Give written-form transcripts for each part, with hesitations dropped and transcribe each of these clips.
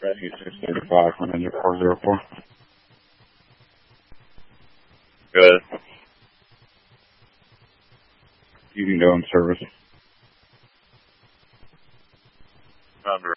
Ready 635 from engine 404. Good. Evening dome service. Under.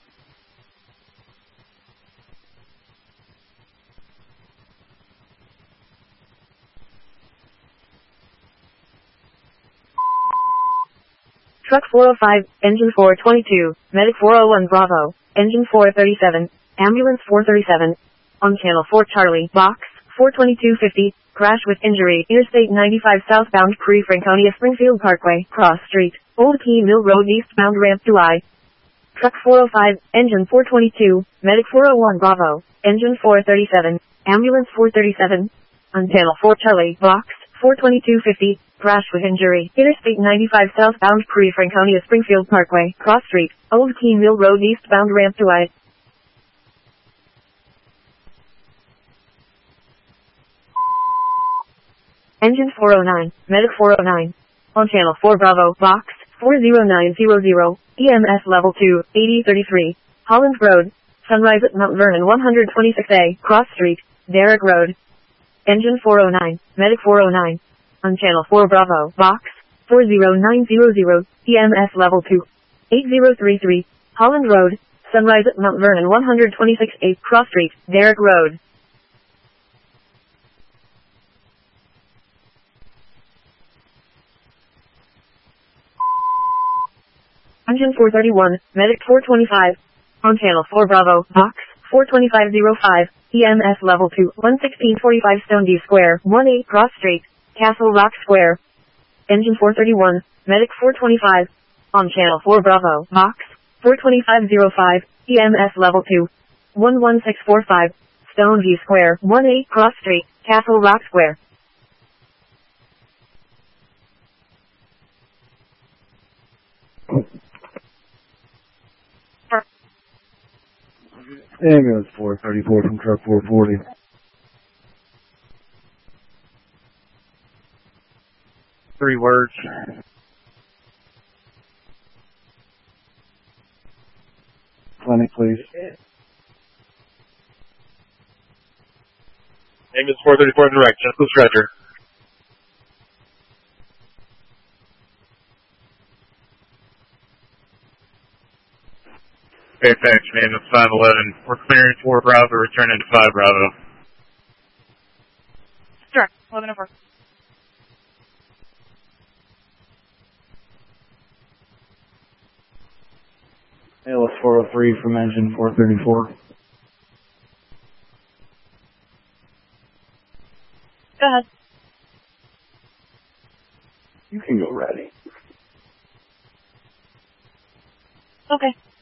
Truck 405, engine 422, medic 401 Bravo, engine 437, ambulance 437, on channel 4 Charlie, box 42250, crash with injury, Interstate 95 southbound pre-Franconia Springfield Parkway, cross street, Old Key Mill Road eastbound ramp to I. Truck 405, engine 422, medic 401 Bravo, engine 437, ambulance 437, on channel 4 Charlie, box 42250, crash with injury, Interstate 95 southbound pre-Franconia Springfield Parkway, cross street, Old Key Mill Road eastbound ramp to I. Engine 409, medic 409, on channel 4 Bravo, box 40900, EMS level 2, 8033, Holland Road, Sunrise at Mount Vernon 126A, cross street, Derrick Road. Engine 409, medic 409, on channel 4 Bravo, box 40900, EMS level 2, 8033, Holland Road, Sunrise at Mount Vernon 126A, cross street, Derrick Road. Engine 431, medic 425, on channel 4 Bravo, box 42505, EMS level 2, 11645 Stoneview Square, 18 Cross Street, Castle Rock Square. Engine 431, medic 425, on channel 4 Bravo, box 42505, EMS level 2, 11645, Stoneview Square, 18 Cross Street, Castle Rock Square. Ambulance 434 from truck 440. Three words. Clinic, please. Ambulance 434 direct, Gentle Stretcher. Fairfax, ambulance 511. We're clearing 4 Bravo, returning to 5 Bravo. Direct, 1104. ALS 403 from engine 434. Go ahead. You can go ready. Okay.